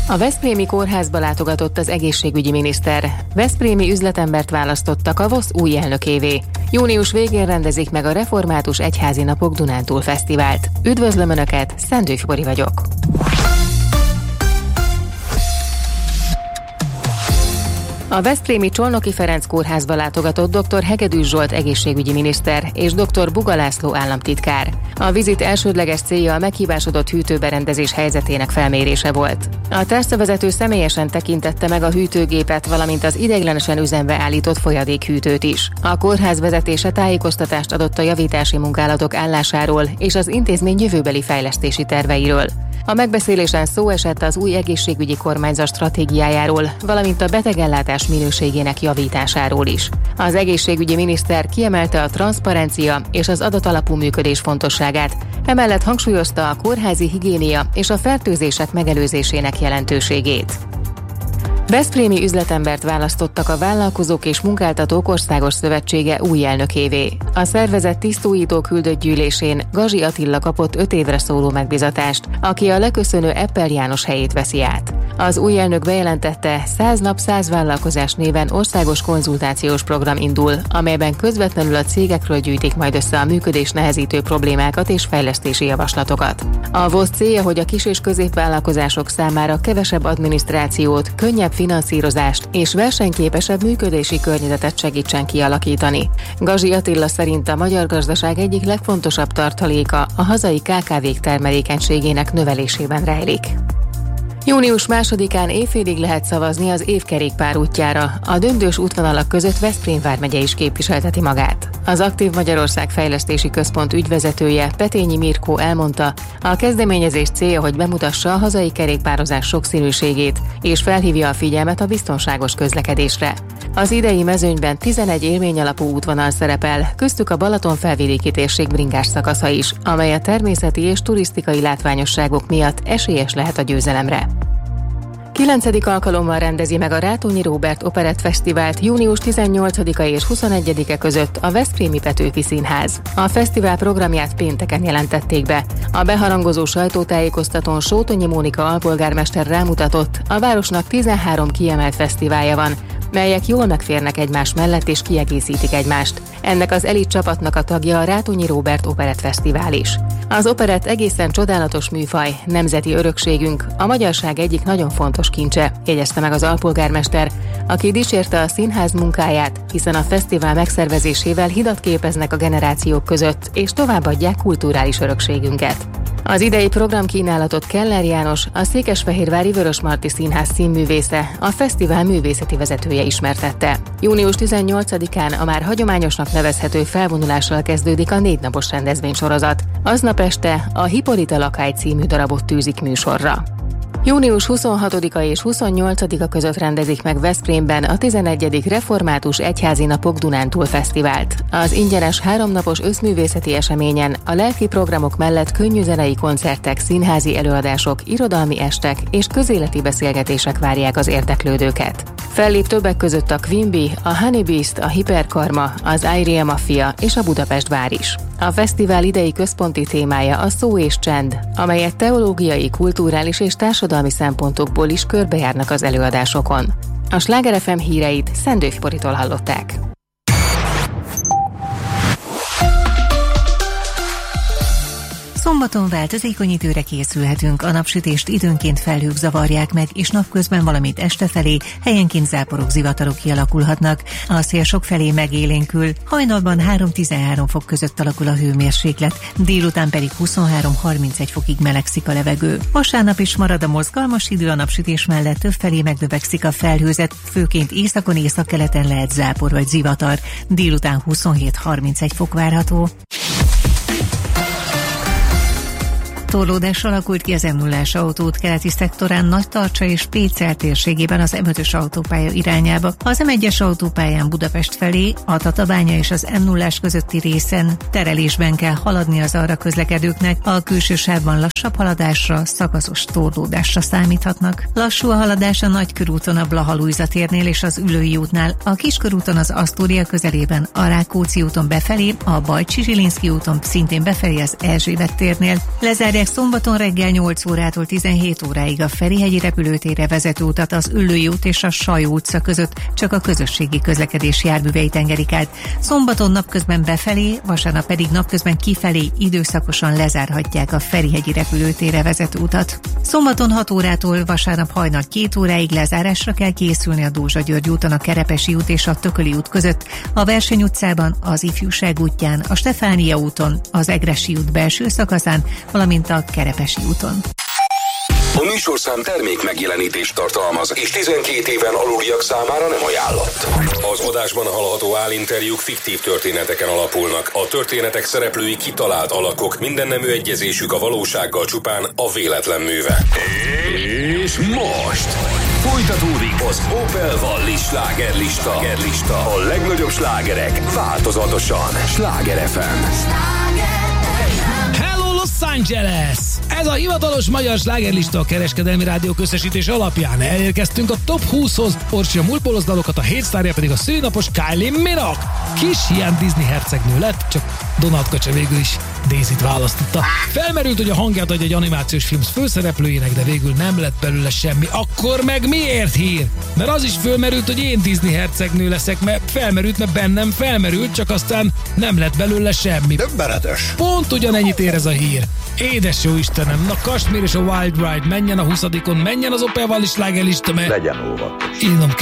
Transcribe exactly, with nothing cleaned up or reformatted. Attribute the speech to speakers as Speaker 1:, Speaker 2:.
Speaker 1: A veszprémi kórházba látogatott az egészségügyi miniszter. Veszprémi üzletembert választottak a VOSZ új elnökévé. Június végén rendezik meg a Református Egyházi Napok Dunántúl Fesztivált. Üdvözlöm Önöket, Szendőf Bori vagyok. A veszprémi Csolnoki Ferenc kórházba látogatott dr. Hegedűs Zsolt egészségügyi miniszter és dr. Buga László államtitkár. A vizit elsődleges célja a meghibásodott hűtőberendezés helyzetének felmérése volt. A tárcavezető személyesen tekintette meg a hűtőgépet, valamint az ideiglenesen üzembe állított folyadékhűtőt is. A kórház vezetése tájékoztatást adott a javítási munkálatok állásáról és az intézmény jövőbeli fejlesztési terveiről. A megbeszélésen szó esett az új egészségügyi kormányzat stratégiájáról, valamint a betegellátás minőségének javításáról is. Az egészségügyi miniszter kiemelte a transzparencia és az adatalapú működés fontosságát, emellett hangsúlyozta a kórházi higiénia és a fertőzések megelőzésének jelentőségét. Veszprémi üzletembert választottak a Vállalkozók és Munkáltatók Országos Szövetsége új elnökévé. A szervezet tisztújító küldött gyűlésén Gazsi Attila kapott öt évre szóló megbizatást, aki a leköszönő Eppel János helyét veszi át. Az új elnök bejelentette, száz nap száz vállalkozás néven országos konzultációs program indul, amelyben közvetlenül a cégekről gyűjtik majd össze a működés nehezítő problémákat és fejlesztési javaslatokat. A VOSZ célja, hogy a kis- és középvállalkozások számára kevesebb adminisztrációt, könnyebb finanszírozást és versenyképesebb működési környezetet segítsen kialakítani. Gazsi Attila szerint a magyar gazdaság egyik legfontosabb tartaléka a hazai ká ká vék termelékenységének növelésében rejlik. Június másodikán éjfélig lehet szavazni az évkerékpár útjára. A döntős útvonalak között Veszprém vármegye is képviselteti magát. Az Aktív Magyarország Fejlesztési Központ ügyvezetője, Petényi Mirkó elmondta, a kezdeményezés célja, hogy bemutassa a hazai kerékpározás sokszínűségét, és felhívja a figyelmet a biztonságos közlekedésre. Az idei mezőnyben tizenegy élményalapú útvonal szerepel, köztük a Balaton-felvidéki térség bringás szakasza is, amely a természeti és turisztikai látványosságok miatt esélyes lehet a győzelemre. kilencedik alkalommal rendezi meg a Rátónyi Róbert Operett Fesztivált június tizennyolcadika és huszonegyedike között a Veszprémi Petőfi Színház. A fesztivál programját pénteken jelentették be. A beharangozó sajtótájékoztatón Sótonyi Mónika alpolgármester rámutatott, a városnak tizenhárom kiemelt fesztiválja van, melyek jól megférnek egymás mellett és kiegészítik egymást. Ennek az elit csapatnak a tagja a Rátónyi Róbert Operett Fesztivál is. Az operett egészen csodálatos műfaj, nemzeti örökségünk, a magyarság egyik nagyon fontos kincse, jegyezte meg az alpolgármester, aki dicsérte a színház munkáját, hiszen a fesztivál megszervezésével hidat képeznek a generációk között, és továbbadják kulturális örökségünket. Az idei programkínálatot Keller János, a Székesfehérvári Vörösmarty Színház színművésze, a fesztivál művészeti vezetője ismertette. június tizennyolcadikán a már hagyományosnak nevezhető felvonulással kezdődik a négy napos rendezvénysorozat. Aznap este a Hippolyta Lakály című darabot tűzik műsorra. június huszonhatodika és huszonnyolcadika között rendezik meg Veszprémben a tizenegyedik Református Egyházi Napok Dunántúl Fesztivált. Az ingyenes háromnapos összművészeti eseményen a lelki programok mellett könnyűzenei koncertek, színházi előadások, irodalmi estek és közéleti beszélgetések várják az érdeklődőket. Fellép többek között a Queen Bee, a Honey Beast, a Hiperkarma, az Iria Mafia és a Budapest Bár is. A fesztivál idei központi témája a szó és csend, amelyet teológiai, kulturális és társadalmi szempontokból is körbejárnak az előadásokon. A Sláger ef em híreit Szendőf Boritól hallották.
Speaker 2: Szombaton változékony időre készülhetünk, a napsütést időnként felhők zavarják meg, és napközben, valamint este felé helyenként záporok, zivatarok kialakulhatnak. A szél sokfelé megélénkül, hajnalban három-tizenhárom fok között alakul a hőmérséklet, délután pedig huszonhárom-harmincegy fokig melegszik a levegő. Vasárnap is marad a mozgalmas idő, a napsütés mellett többfelé megnövekszik a felhőzet, főként északon, északkeleten lehet zápor vagy zivatar, délután huszonhét-harmincegy fok várható. Torlódás alakult ki az em nullás autóút keleti szektorán Nagytarcsa és Pécel térségében az em ötös autópálya irányába. Az em egyes autópályán Budapest felé, a Tatabánya és az em nullás közötti részen terelésben kell haladni az arra közlekedőknek, a külső sávban lassabb haladásra, szakaszos torlódásra számíthatnak. Lassú a haladás a Nagykörúton a Blaha-Lujza térnél és az Ülői útnál, a Kiskörúton az Asztória közelében, a Rákóczi úton befelé, a Bajcsi-Zsilinszky úton szintén befelé az Erzsébet térnél. Lezárják Elvileg szombaton reggel nyolc órától tizenhét óráig a Ferihegyi repülőtérre vezető utat az Üllői út és a Sajó utca között csak a közösségi közlekedés járműveit engedik át. Szombaton napközben befelé, vasárnap pedig napközben kifelé időszakosan lezárhatják a Ferihegyi repülőtérre vezető utat. Szombaton hat órától vasárnap hajnal két óráig lezárásra kell készülni a Dózsa-György úton, a Kerepesi út és a Tököli út között, a Verseny utcában, az Ifjúság útján, a Stefánia úton, az Egressy út belső szakaszán, valamint a Kerepesi úton.
Speaker 3: A műsorszám termék megjelenítést tartalmaz, és tizenkét éven aluliak számára nem ajánlott. Az adásban hallható állinterjúk fiktív történeteken alapulnak. A történetek szereplői kitalált alakok, mindennemű egyezésük a valósággal csupán a véletlen műve. És most folytatódik az Opel Valli slágerlista. A legnagyobb slágerek változatosan. Sláger ef em.
Speaker 4: Hello Los Angeles! Ez a hivatalos magyar slágerlista a Kereskedelmi Rádió összesítés alapján. Elérkeztünk a top húszhoz, Orsi a múltbóloz dalokat, a hét sztárja pedig a szülinapos Kylie Minogue. Kis hián Disney hercegnő lett, csak Donald Köcse végül is Daisy-t választotta. Felmerült, hogy a hangját adja egy animációs film főszereplőjének, de végül nem lett belőle semmi. Akkor meg miért hír? Mert az is felmerült, hogy én Disney hercegnő leszek, mert felmerült, mert bennem felmerült, csak aztán nem lett belőle semmi.
Speaker 5: Döbbenetes.
Speaker 4: Pont ugyanennyit ér ez a hír. Édes jó Istenem, na Kashmir és a Wild Ride menjen a huszadikon, menjen az Opel Valli slágerlista, mert
Speaker 5: Legyen óvatos.
Speaker 4: írnom